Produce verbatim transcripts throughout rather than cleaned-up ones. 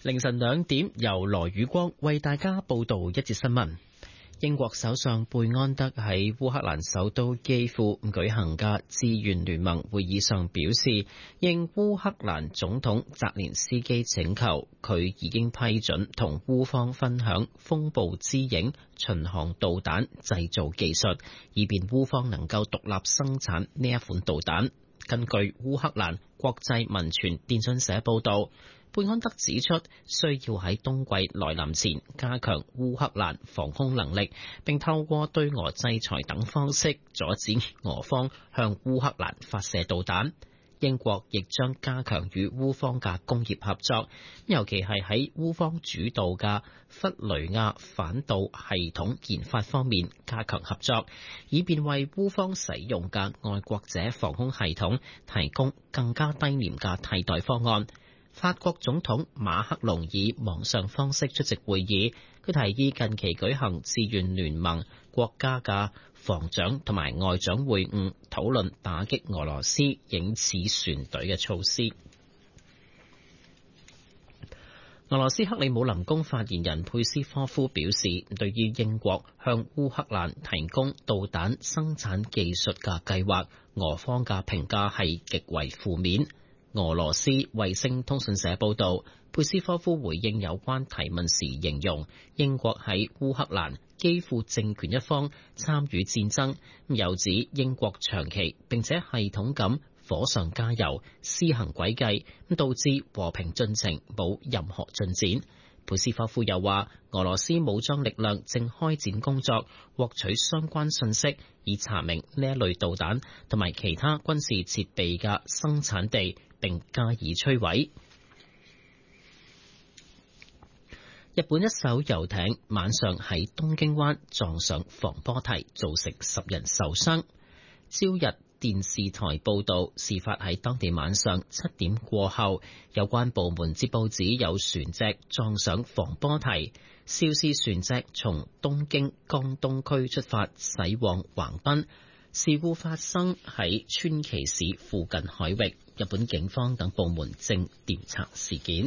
凌晨兩點，由羅宇光為大家報道一節新聞。英國首相貝安德喺烏克蘭首都基輔舉行嘅志願聯盟會議上表示，應烏克蘭總統澤連斯基請求，佢已經批准同烏方分享風暴之影巡航導彈製造技術，以便烏方能夠獨立生產呢一款導彈。根據烏克蘭國際民傳電訊社報道，貝安德指出，需要喺冬季來臨前加強烏克蘭防空能力，並透過對俄制裁等方式阻止俄方向烏克蘭發射導彈。英國亦將加強與烏方嘅工業合作，尤其係喺烏方主導嘅弗雷亞反導系統研發方面加強合作，以便為烏方使用嘅愛國者防空系統提供更加低廉嘅替代方案。法國總統馬克龍以網上方式出席會議，佢提議近期舉行志願聯盟國家嘅防長同埋外長會晤，討論打擊俄羅斯影子船隊嘅措施。俄羅斯克里姆林宮發言人佩斯科夫表示，對於英國向烏克蘭提供導彈生產技術嘅計劃，俄方嘅評價係極為負面。俄羅斯衛星通訊社報道，佩斯科夫回應有關提問時形容，英國喺烏克蘭基輔政權一方參與戰爭，又指英國長期並且系統咁火上加油，施行詭計，導致和平進程冇任何進展。佩斯科夫又話，俄羅斯武裝力量正開展工作，獲取相關信息，以查明呢一類導彈同埋其他軍事設備嘅生產地，並加以摧毀。日本一艘遊艇晚上喺東京灣撞上防波堤，造成十人受傷。朝日電視台報道，事發喺當地晚上七點過後，有關部門接報指有船隻撞上防波堤，肇事船隻從東京江東區出發駛往橫濱。事故發生喺川崎市附近海域，日本警方等部門正調查事件。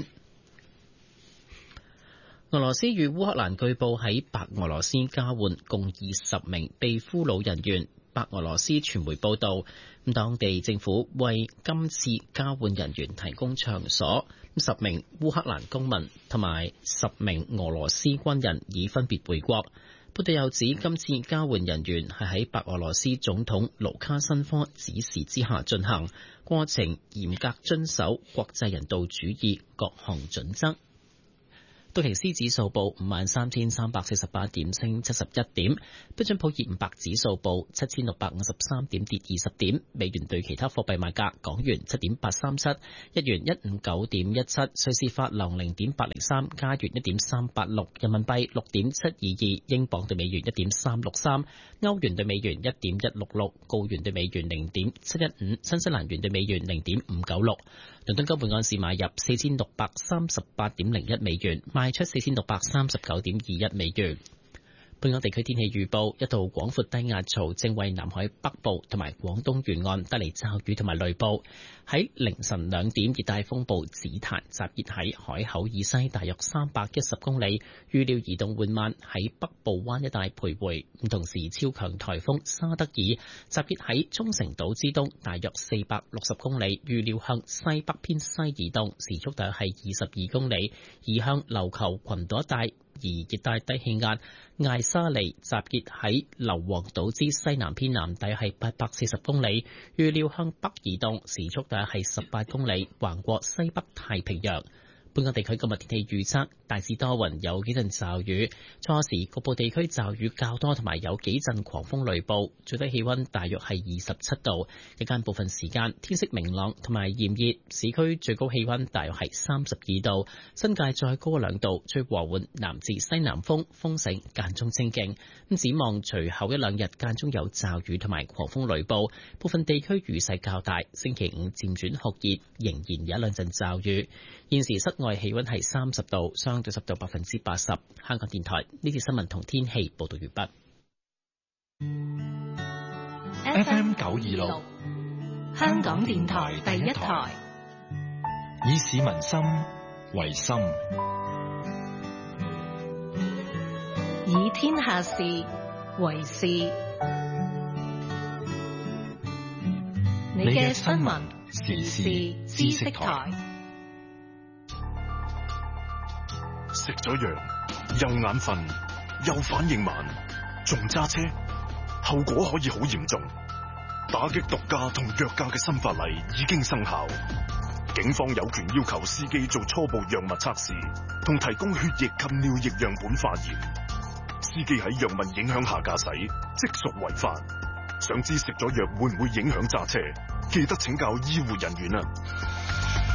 俄羅斯與烏克蘭據報喺白俄羅斯交換共二十名被俘虜人員。白俄羅斯傳媒報道，當地政府為今次交換人員提供場所，十名烏克蘭公民同埋十名俄羅斯軍人已分別回國。報道又指，今次交換人員係喺白俄羅斯總統盧卡申科指示之下進行，過程嚴格遵守國際人道主義各項準則。道瓊斯指數報五萬三千三百四十八點，升七十一點；標準普爾五百指數報七千六百五十三點，跌二十點。美元對其他貨幣賣價：港元七點八三七，日元一五九點一七，瑞士法郎零點八零三，加元一點三八六，人民幣六點七二二，英鎊對美元一點三六三，歐元對美元一點一六六，澳元對美元零點七一五，新西蘭元對美元零點五九六。倫敦金每盎司買入四千六百三十八點零一美元，賣出四千六百三十九點二一美元。本港地區天氣預報，一道廣闊低壓槽正為南海北部同埋廣東沿岸帶嚟驟雨同埋雷暴。喺凌晨兩點，熱帶風暴紫檀集結喺海口以西大約三百一十公里，預料移動緩慢喺北部灣一帶徘徊。同時，超強颱風沙德爾集結喺沖繩島之東大約四百六十公里，預料向西北偏西移動，時速大約係二十二公里，移向琉球群島一帶。而熱帶低氣壓艾沙尼集結喺硫磺島之西南偏南，大約係八百四十公里，預料向北移動，時速大約係十八公里，橫過西北太平洋。本港地區今日天氣預測，大致多雲，有幾陣驟雨，初時局部地區驟雨較多，同埋有幾陣狂風雷暴，最低氣溫大約係二十七度，日間部分時間天色明朗同埋炎熱，市區最高氣溫大約係三十二度，新界再高兩度，吹和緩南至西南風，風勢間中清勁。咁展望隨後一兩日間中有驟雨同埋狂風雷暴，部分地區雨勢較大，星期五漸轉酷熱，仍然有一兩陣驟雨。現時室外氣溫係三十度，相對濕度百分之八十。香港電台呢節新聞同天氣報道完畢。 F M 九二六，香港電台第一台，以市民心為心， 以天下事為事。你嘅新聞時事知識台。 食咗藥又眼瞓又反應慢，仲揸車，後果可以好嚴重。打擊毒駕同藥駕嘅新法例已經生效，警方有權要求司機做初步藥物測試，同提供血液及尿液樣本化驗。司機喺藥物影響下駕駛，即屬違法。想知食咗藥會唔會影響揸車？記得請教醫護人員啊！